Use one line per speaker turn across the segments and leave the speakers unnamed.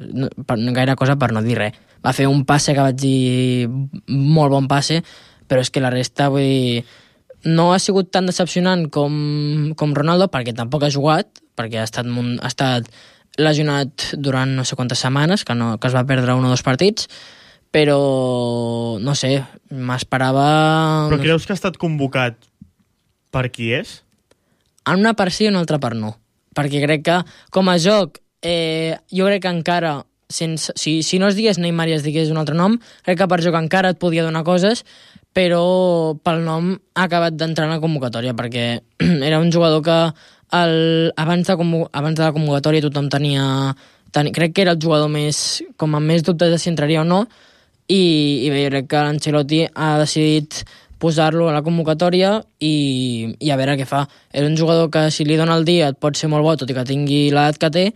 gaire cosa per no dir res. Va fer un passe que vaig dir molt bon passe, però és que la resta, vull dir, no ha sigut tan decepcionant com Ronaldo, perquè tampoc ha jugat, perquè ha estat lesionat durant no sé quantes setmanes, que es va perdre 1 o 2 partits, però no sé, m'esperava...
Però creus que ha estat convocat per qui és?
En una part sí i una altra part no, perquè crec que com a joc jo crec que encara si no es digués Neymar i es digués un altre nom, crec que per joc encara et podia donar coses, però pel nom ha acabat d'entrar en la convocatòria, perquè era un jugador que abans de la convocatòria tothom crec que era el jugador com amb més dubtes de si entraria o no, i bé, crec que l'Ancelotti ha decidit posar-lo a la convocatòria i a veure què fa. És un jugador que si li dona el dia et pot ser molt bo, tot i que tingui l'edat que té,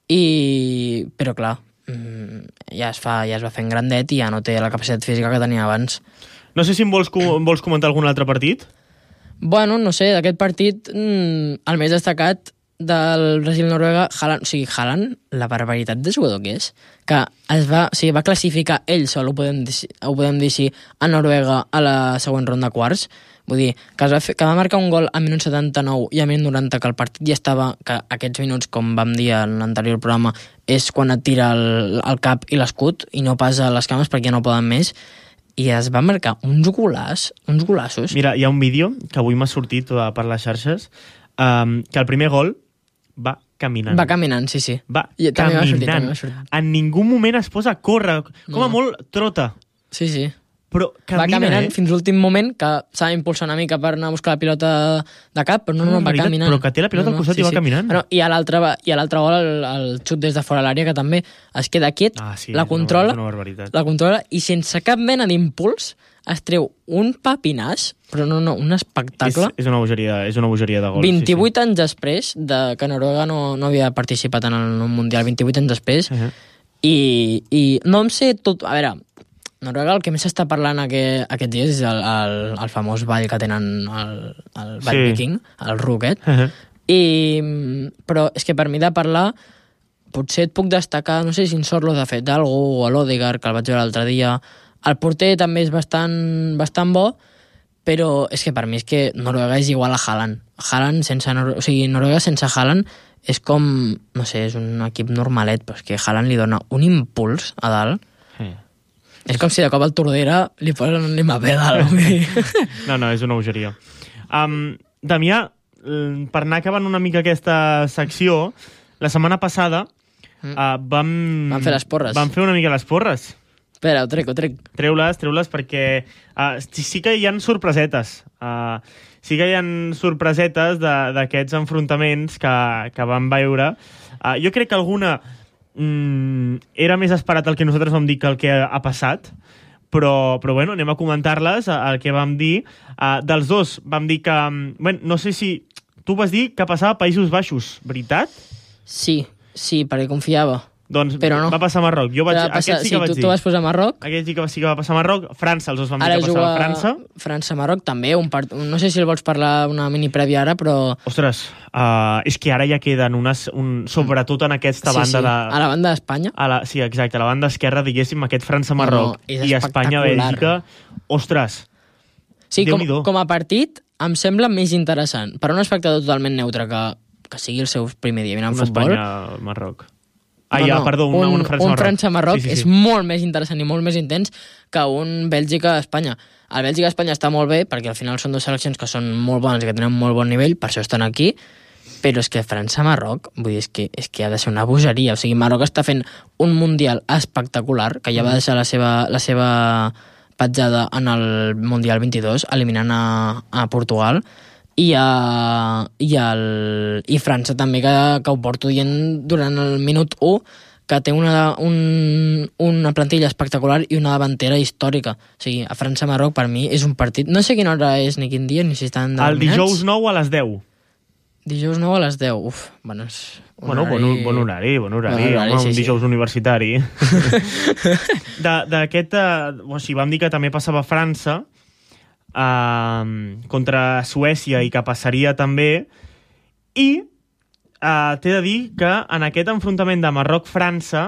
però clar, ja es va fent grandet i ja no té la capacitat física que tenia abans.
No sé si em vols comentar algun altre partit?
Bueno, no sé, d'aquest partit el més destacat del Brasil-Noruega, Haaland, la barbaritat de jugador que és, que va classificar ell sol, ho podem dir així, a Noruega a la següent ronda quarts. Vull dir, que va marcar un gol a minut 79 i a minut 90, que el partit ja estava, que aquests minuts, com vam dir en l'anterior programa, és quan et tira el cap i l'escut i no pas a les cames perquè ja no poden més, i es va marcar uns golassos.
Mira, hi ha un vídeo que avui m'ha sortit per les xarxes, que el primer gol va caminant.
Va caminant, sí.
Va caminant. En ningú moment es posa a córrer. Com a molt trota.
Sí.
Però camina,
va caminant fins l'últim moment, que s'ha d'impulsar una mica per anar a buscar la pilota de cap, però no va caminant.
Però que té la pilota al costat i va caminant.
Bueno, I a l'altre gol, el xut des de fora l'àrea, que també es queda quiet, la controla i sense cap mena d'impuls es treu un papinàs, però no, un espectacle.
És una bogeria de gol.
28 anys després que Noruega no havia participat en el Mundial, 28 anys després, i no em sé tot... A veure, Noruega el que més s'està parlant aquests dies és el famós ball que tenen, el ball viking, el ruquet, però és que per mi de parlar potser et puc destacar, no sé si en Sorloth ha fet alguna cosa, o l'Odegaard, que el vaig veure l'altre dia. El porter també és bastant bo, però és que per mi és que Noruega és igual a Haaland. Noruega sense Haaland és com, no sé, és un equip normalet, però és que Haaland li dona un impuls a dalt. És com si de cop al Tordera li posen un Mbappé a dalt.
No, és una bogeria. Damià, per anar acabant una mica aquesta secció, la setmana passada vam
fer les porres.
Vam fer una mica les porres.
Espera, ho trec.
Treu-les perquè sí que hi ha sorpresetes. Sí que hi ha sorpresetes d'aquests enfrontaments que vam veure. Jo crec que alguna era més esperat el que nosaltres vam dir que el que ha passat, però bueno, anem a comentar-les, el que vam dir. Dels dos vam dir que... Bueno, no sé si... Tu vas dir que passava a Països Baixos, veritat?
Sí, perquè confiava.
Doncs
però no.
Va passar a Marroc. Aquest sí que vaig dir.
Tu vas posar a Marroc.
Aquest sí que va passar a Marroc. França, els dos vam dir que passava a França.
França-Marroc també. No sé si el vols parlar una mini prèvia ara, però...
Ostres, és que ara ja queden sobretot en aquesta banda de...
A la banda d'Espanya.
Sí, exacte, a la banda esquerra, diguéssim, aquest França-Marroc i Espanya-Bèlgica. Ostres,
sí, com a partit em sembla més interessant. Per un espectador totalment neutre que sigui el seu primer dia mirant futbol.
Espanya-Marroc. Un França-Marroc.
Un França-Marroc és molt més interessant i molt més intens que un Bèlgica-Espanya. El Bèlgica-Espanya està molt bé, perquè al final són dues seleccions que són molt bones i que tenen molt bon nivell, per això estan aquí, però és que França-Marroc, vull dir, és que ha de ser una bogeria. O sigui, Marroc està fent un Mundial espectacular, que ja va deixar la seva petjada en el Mundial 22, eliminant a Portugal, i França també, que ho porto dient durant el minut 1, que té una plantilla espectacular i una davantera històrica. O sigui, a França-Marroc per mi és un partit... No sé quina hora és ni quin dia, ni si estan
determinats. El dijous 9 a les 10.
Dijous 9 a les 10, uf, bueno, és...
Bon horari, home, un dijous universitari. Vam dir que també passava a França, contra Suècia, i que passaria també, i t'he de dir que en aquest enfrontament de Marroc-França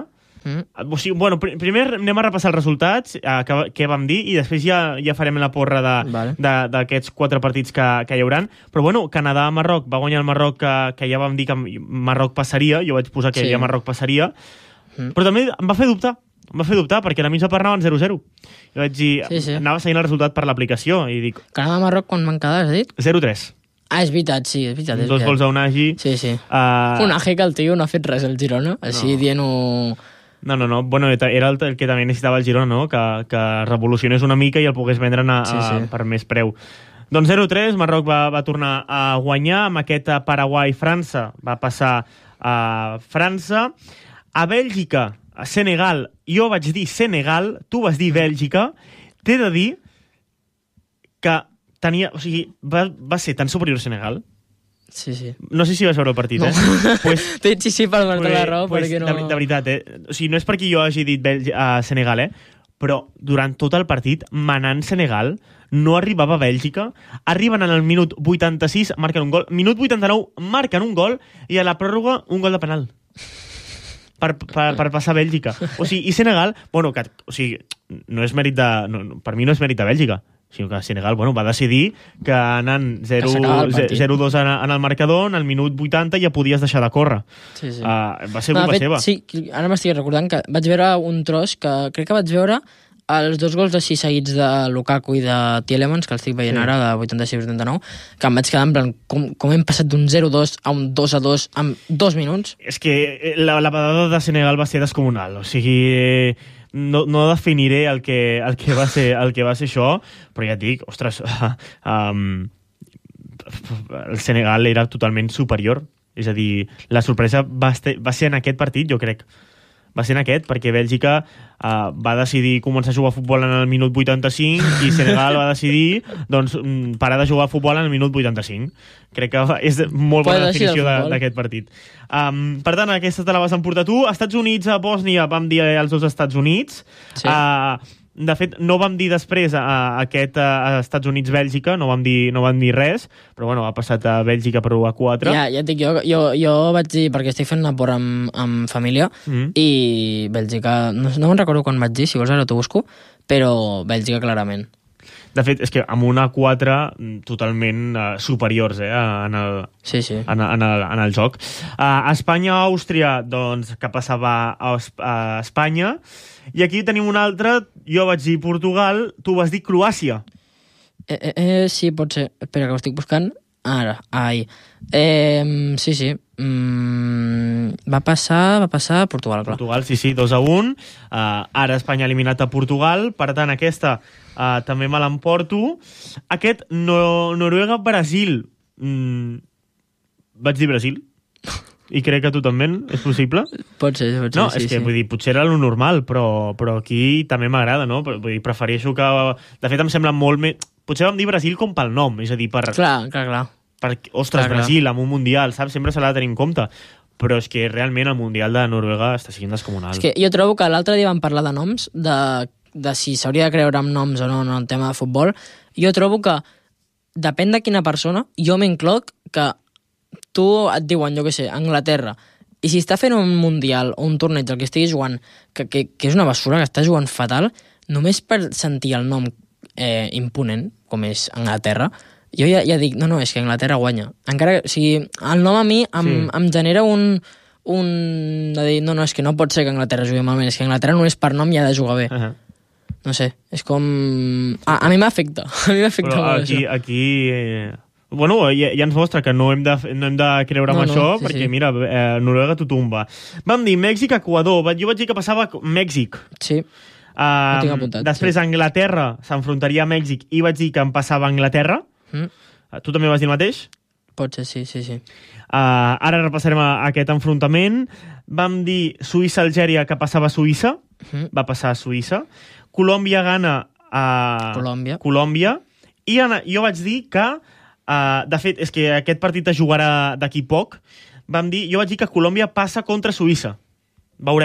O sigui, bueno, primer anem a repassar els resultats, què vam dir, i després ja farem la porra d'aquests 4 partits que hi hauran. Però bueno, Canadà-Marroc, va guanyar el Marroc, que ja vam dir que Marroc passaria, jo vaig posar que ja Marroc passaria, però també em va fer dubtar. Perquè a la mitja part anaven 0-0. Jo vaig dir, anava seguint el resultat per l'aplicació, i dic...
Canadà-Marroc, quan van quedar, has dit?
0-3.
És veritat, sí, és veritat.
2 gols a Unagi.
Sí. Unagi, que el tio no ha fet res al Girona, així dient-ho...
No. Bueno, era el que també necessitava el Girona, no? Que revolucionés una mica i el pogués vendre per més preu. Doncs 0-3, Marroc va tornar a guanyar. Amb aquest Paraguai-França va passar a França. A Bèlgica, a Senegal, jo vaig dir Senegal, tu vas dir Bèlgica. T'he de dir que tenia... O sigui, va ser tan superior Senegal.
Sí.
No sé si vas veure el partit,
no.
Pues,
T'he dit sí per donar-te la raó, perquè no...
De veritat, O sigui, no és perquè jo hagi dit Senegal, però durant tot el partit, manant Senegal, no arribava a Bèlgica, arriben en el minut 86, marquen un gol, minut 89, marquen un gol, i a la pròrroga, un gol de penal. Per passar a Bèlgica. O sigui, i Senegal, bueno, no és mèrit per mi no és mèrit de Bèlgica, sinó que Senegal va decidir que anant 0-2 en el marcador, en el minut 80 ja podies deixar de córrer.
Sí.
Va ser culpa seva.
Sí, ara m'estic recordant que vaig veure un tros que crec que vaig veure els 2 gols així seguits de Lukaku i de Tielemans, que els estic veient ara, de 86-89, que em vaig quedar en plan, com hem passat d'un 0-2 a un 2-2 en 2 minuts?
És que la pedada de Senegal va ser descomunal, o sigui... No definiré el que va ser això, però ja et dic, ostres, el Senegal era totalment superior. És a dir, la sorpresa va ser en aquest partit, jo crec. Va ser en aquest, perquè Bèlgica va decidir començar a jugar a futbol en el minut 85 i Senegal va decidir parar de jugar a futbol en el minut 85. Crec que és molt bona definició d'aquest partit. Per tant, aquesta te la vas emportar tu. Estats Units a Bòsnia, vam dir els 2 Estats Units. Sí. De fet, no vam dir després aquest Estats Units-Bèlgica, no vam dir res, però bueno, ha passat a Bèlgica per 1-4.
Ja et dic, jo vaig dir, perquè estic fent una por amb família, i Bèlgica, no me'n recordo quan vaig dir, si vols ara t'ho busco, però Bèlgica clarament.
De fet, és que amb 1-4 totalment superiors en el joc. Espanya-Àustria, doncs, que passava a Espanya. I aquí tenim un altre, jo vaig dir Portugal, tu vas dir Croàcia.
Sí, pot ser. Espera, que ho estic buscant. Ara, sí. Va passar a Portugal, clar.
Portugal, sí, 2-1. Ara Espanya ha eliminat a Portugal, per tant aquesta també me l'emporto. Aquest Noruega-Brasil. Vaig dir Brasil? I crec que tu també, és possible?
Pot ser,
no, és que, vull dir, potser era lo normal, però aquí també m'agrada, no? Vull dir, prefereixo que... De fet, em sembla molt més... Potser vam dir Brasil com pel nom, és a dir, per...
Clar.
Ostres, Brasil, amb un mundial, saps? Sempre se l'ha de tenir en compte. Però és que realment el mundial de Noruega està sent descomunal.
És que jo trobo que l'altre dia vam parlar de noms, de si s'hauria de creure amb noms o no en el tema de futbol. Jo trobo que, depèn de quina persona, jo m'incloc que tu et diuen, jo què sé, Anglaterra, i si està fent un mundial o un torneig el que estigui jugant, que és una basura, que està jugant fatal, només per sentir el nom imponent, com és Anglaterra, jo ja dic, no, és que Anglaterra guanya. Encara, o sigui, el nom a mi em genera un de dir, no, és que no pot ser que Anglaterra jugui malament, és que Anglaterra no és per nom i ha de jugar bé. No sé, és com... A mi m'afecta. Però
molt aquí bueno, ja ens mostra que no hem de creure amb això, perquè mira, Noruega t'ho tumba. Vam dir Mèxic-Equador, jo vaig dir que passava Mèxic.
Sí, ho tinc apuntat.
Després Anglaterra s'enfrontaria a Mèxic i vaig dir que em passava Anglaterra. Tu també vas dir el mateix?
Pot ser, sí.
Ara repassarem aquest enfrontament. Vam dir Suïssa-Algèria, que passava a Suïssa. Va passar a Suïssa. Colòmbia-Ghana a Colòmbia. I jo vaig dir que, de fet, és que aquest partit es jugarà d'aquí poc. Jo vaig dir que Colòmbia passa contra Suïssa. Veurem.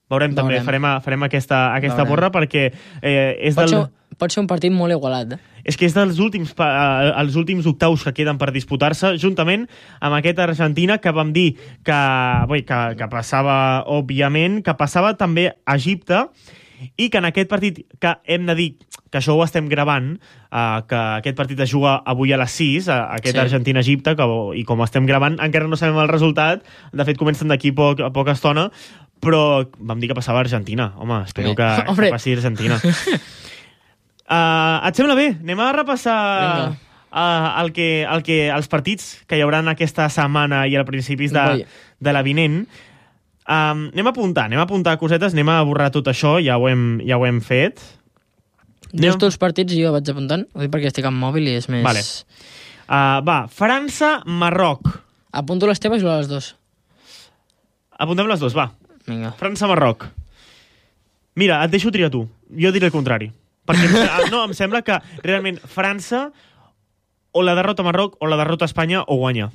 Veurem també, farem aquesta porra perquè és
pot ser un partit molt igualat.
És que és dels últims octaus que queden per disputar-se, juntament amb aquest Argentina que vam dir que passava, òbviament, que passava també a Egipte, i que en aquest partit, que hem de dir que això ho estem gravant, que aquest partit es juga avui a les 6, aquest Argentina-Egipte, i com estem gravant encara no sabem el resultat, de fet comencen d'aquí poca estona, però vam dir que passava a Argentina. Home, espero que passi a Argentina. Et sembla bé? Anem a repassar els partits que hi haurà aquesta setmana i a principis de la vinent. Anem a apuntar cosetes, anem a borrar tot això, ja ho hem fet.
Dius tu els partits i jo vaig apuntant? Ho dic perquè estic amb mòbil i és més...
Vale. França-Marroc.
Apunto les teves o les dos?
Apuntem les dos, va.
Vinga.
França-Marroc. Mira, et deixo triar tu. Jo diré el contrari. Perquè em sembla que realment França o la derrota a Marroc o la derrota a Espanya o guanya.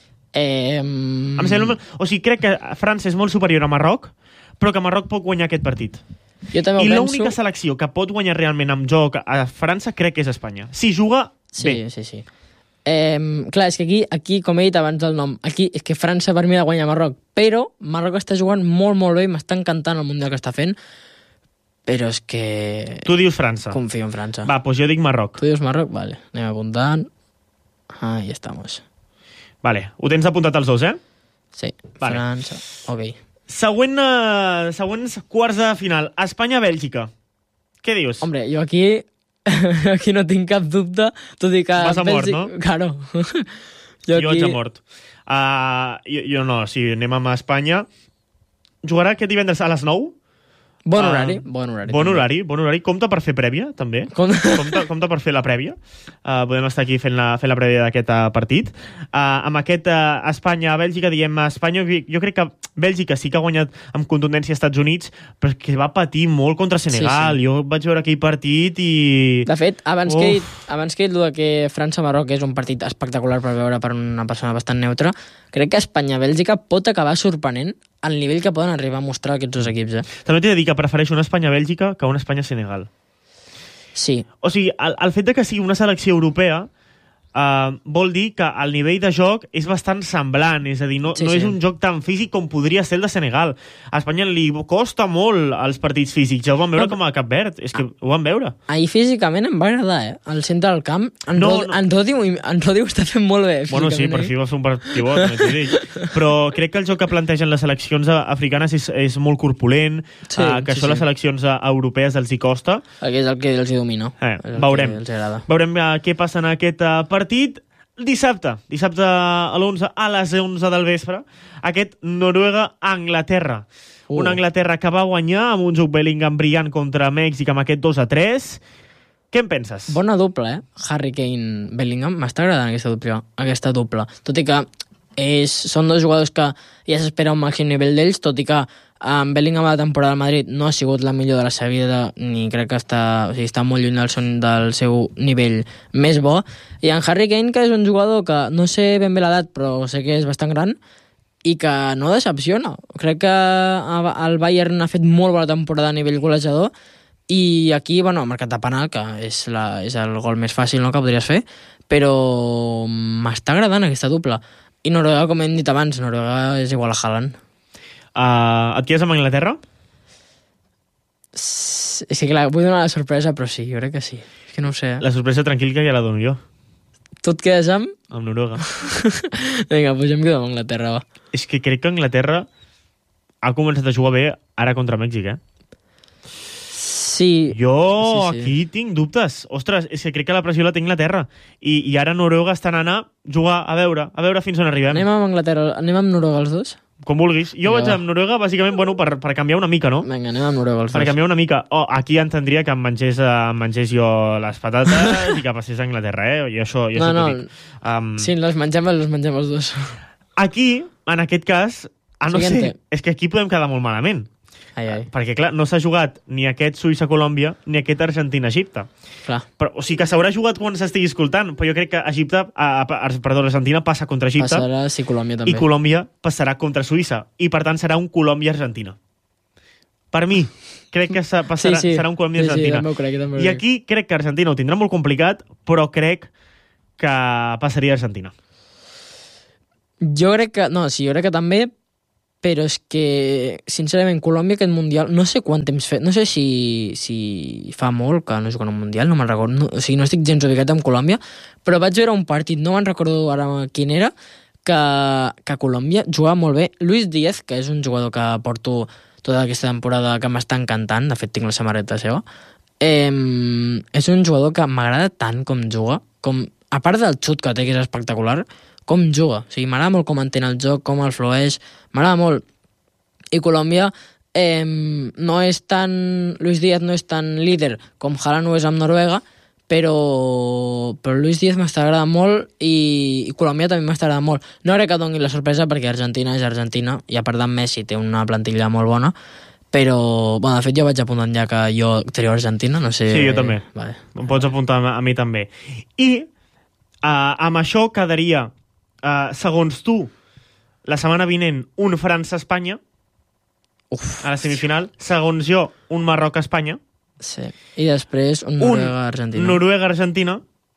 Em sembla... O sigui, crec que França és molt superior a Marroc, però que Marroc pot guanyar aquest partit.
Jo també
I l'única selecció que pot guanyar realment amb joc a França crec que és Espanya. Si juga bé.
Sí. Clar, és que aquí, com he dit abans del nom, aquí és que França per mi ha de guanyar Marroc, però Marroc està jugant molt, molt bé i m'està encantant el Mundial que està fent, però és que...
Tu dius França.
Confio en França.
Va, doncs jo dic Marroc.
Tu dius Marroc? Vale, anem apuntant. Ahí estamos.
Vale, ho tens apuntat els dos, eh?
Sí,
vale.
França, ok.
Següents quarts de final. Espanya-Bèlgica. Què dius?
Hombre, jo aquí no tinc cap dubte, tot i que...
Vas a mort, no?
Claro.
Jo vaig a mort. Jo no, sí, anem amb Espanya. Jugarà aquest divendres a les 9?
Bon horari.
Bon horari. Compte per fer prèvia, també. Compte per fer la prèvia. Podem estar aquí fent la prèvia d'aquest partit. Amb aquest Espanya-Bèlgica, diem Espanya, jo crec que Bèlgica sí que ha guanyat amb contundència als Estats Units, però que va patir molt contra Senegal. Sí. Jo vaig veure aquell partit i...
De fet, abans que he dit que França-Marroc és un partit espectacular per veure per una persona bastant neutra, crec que Espanya-Bèlgica pot acabar sorprenent el nivell que poden arribar a mostrar aquests dos equips.
També t'he de dir que prefereixo una Espanya-Bèlgica que una Espanya-Senegal.
Sí.
O sigui, el fet de que sigui una selecció europea vol dir que el nivell de joc és bastant semblant, és a dir, no és un joc tan físic com podria ser el de Senegal. A Espanya li costa molt els partits físics, ja ho vam veure com a Cap Verd, és que ho vam veure.
Ahir físicament em va agradar, al centre del camp, en Rodi ho està fent molt bé.
Bueno, sí, per fi va fer un partit, però crec que el joc que plantegen les seleccions africanes és molt corpulent, que això les seleccions europees els hi costa.
És el que els hi domina.
Veurem què passa en aquest partit. Dissabte a l'11, a les 11 del vespre, aquest Noruega-Anglaterra. Una Anglaterra que va guanyar amb un Jude Bellingham brillant contra Mèxic amb aquest 2-3. Què en penses?
Bona dupla, Harry Kane-Bellingham. M'està agradant aquesta dupla. Tot i que són dos jugadors que ja s'espera un màxim nivell d'ells, tot i que Bellingham a la temporada al Madrid no ha sigut la millor de la seva vida, ni crec que està molt lluny del seu nivell més bo. I en Harry Kane, que és un jugador que no sé ben bé l'edat, però sé que és bastant gran, i que no decepciona. Crec que el Bayern ha fet molt bona temporada a nivell golejador, i aquí, ha marcat de penal, que és el gol més fàcil que podries fer, però m'està agradant aquesta dupla. I Noruega, com hem dit abans, Noruega és igual a Haaland.
Et quedes amb Anglaterra?
És que clar, vull donar la sorpresa, però sí, jo crec que sí. És que no ho sé.
La sorpresa tranquil que ja la dono jo.
Tu et quedes amb?
Amb Noruega.
Vinga, doncs jo em quedo amb Anglaterra, va.
És que crec que Anglaterra ha començat a jugar bé ara contra Mèxic,
Sí.
Jo aquí tinc dubtes. Ostres, és que crec que la pressió la té Anglaterra. I ara Noruega estan anant a jugar, a veure fins on arribem.
Anem amb Anglaterra, anem amb Noruega els dos?
Com vulguis. Jo vaig amb Noruega, bàsicament, per canviar una mica, no?
Vinga, anem amb Noruega els dos.
Per canviar una mica. Aquí entendria que em mengés jo les patates i que passés a Anglaterra, I això t'ho dic.
Sí, les mengem els dos.
Aquí, en aquest cas, no sé, és que aquí podem quedar molt malament. Perquè, clar, no s'ha jugat ni aquest Suïssa-Colòmbia ni aquest Argentina-Egipte. O sigui que s'haurà jugat quan s'estigui escoltant, però jo crec que Argentina passa contra Egipte.
Passarà, sí, Colòmbia també.
I Colòmbia passarà contra Suïssa. I, per tant, serà un Colòmbia-Argentina. Per mi, crec que serà un Colòmbia-Argentina.
Sí, també
I aquí crec que Argentina ho tindrà molt complicat, però crec que passaria Argentina.
Jo crec que també, però és que, sincerament, Colòmbia aquest Mundial, no sé quant temps no sé si fa molt que no juguen un Mundial, no me'n recordo, no estic gens ubicat amb Colòmbia, però vaig veure un partit, no me'n recordo ara quin era, que Colòmbia jugava molt bé. Luis Díaz, que és un jugador que porto tota aquesta temporada que m'està encantant, de fet tinc la samarreta seva, és un jugador que m'agrada tant com juga, a part del xut que té, que és espectacular, com juga. O sigui, m'agrada molt com entén el joc, com el flueix, m'agrada molt. I Colòmbia no és tan... Luis Díaz no és tan líder com Haaland ho és amb Noruega, però Luis Díaz m'està agradant molt i Colòmbia també m'està agradant molt. No crec que doni la sorpresa perquè Argentina és Argentina i a part d'en Messi té una plantilla molt bona, però, bueno, de fet jo vaig apuntant ja que jo trio Argentina, no sé...
Sí, jo també.
Vale.
Em pots apuntar a mi també. I amb això quedaria, segons tu, la setmana vinent un França-Espanya a la semifinal, segons jo un Marroc-Espanya,
sí. I després un Noruega-Argentina.
Noruega-Argentina,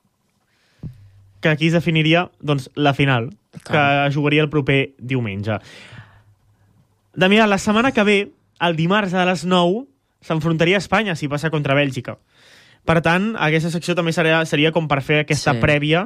que aquí es definiria doncs, la final, que jugaria el proper diumenge. Damià, la setmana que ve, el dimarts a les 9, s'enfrontaria a Espanya si passa contra Bèlgica. Per tant, aquesta secció també seria com per fer aquesta prèvia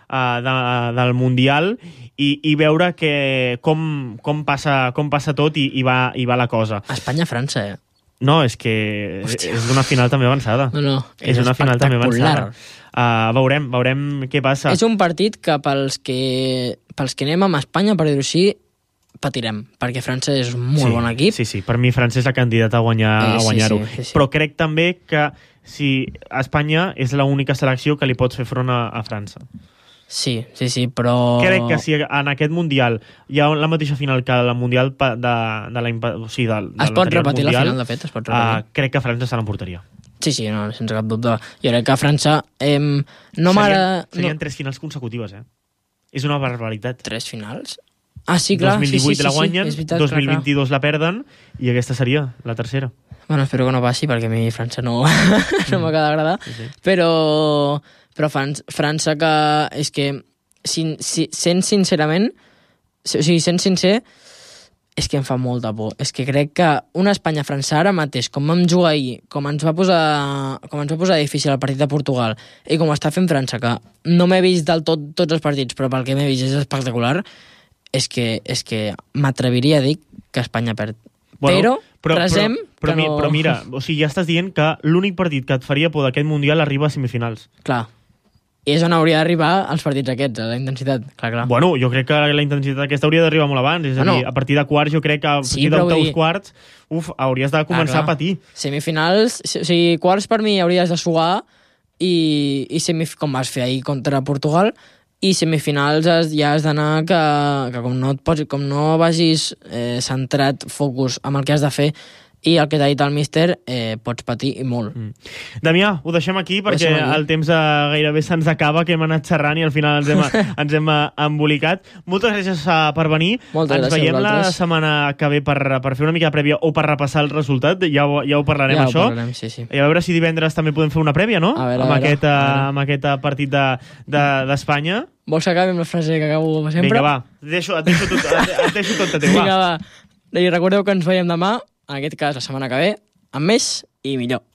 del Mundial i veure com passa tot i va la cosa.
Espanya-França,
No, és que és d'una final també avançada.
No,
és una final també avançada. Veurem què passa.
És un partit que pels que anem amb Espanya, per dir-ho així, patirem, perquè França és un molt bon equip.
Sí, per mi França és la candidata a guanyar-ho. Sí. Però crec també que si Espanya és l'única selecció que li pot fer front a França.
Sí, però...
Crec que si en aquest Mundial hi ha la mateixa final que el Mundial es pot
repetir la final, de fet, es pot repetir.
Crec que França se l'emportaria.
Sí, no, sense cap dubte. Jo crec que França...
Serien 3 finals consecutives, És una barbaritat.
3 finals? Ah, sí, clar.
2018 la guanyen, 2022 la perden i aquesta seria la tercera.
Bueno, espero que no passi perquè a mi França no m'acaba d'agradar. Sí. Però França que... És que, sent sincerament... O sigui, sent sincer, és que em fa molta por. És que crec que una Espanya-França ara mateix, com vam jugar ahir, com ens va posar difícil el partit de Portugal, i com està fent França, que no m'he vist del tot tots els partits, però pel que m'he vist és espectacular, és que m'atreviria a dir que Espanya perd. Bueno,
però mira, o sigui, ja estàs dient que l'únic partit que et faria por d'aquest Mundial arriba a semifinals.
Clar. I és on hauria d'arribar els partits aquests, a la intensitat. Clar.
Bueno, jo crec que la intensitat aquesta hauria d'arribar molt abans. És a dir, a partir de quarts, jo crec que a partir d'octaus quarts, hauries de començar a patir.
Semifinals, o sigui, quarts per mi hauries de suar i com vas fer ahir contra Portugal, i semifinals ja has d'anar que com no vagis centrat focus amb el que has de fer i el que t'ha dit el míster, pots patir i molt.
Damià, ho deixem aquí perquè el temps gairebé se'ns acaba, que hem anat xerrant i al final ens hem embolicat. Moltes gràcies per venir. Ens veiem la setmana que ve per fer una mica de prèvia o per repassar el resultat. Ja ho parlarem, això.
Sí.
I a veure si divendres també podem fer una prèvia, no? Amb aquest partit d'Espanya.
Vols que acabi amb la frase que acabo sempre?
Vinga, va. Et deixo tot a teu, va.
Vinga, va. I recordeu que ens veiem demà, en aquest cas la setmana que ve, amb més i millor.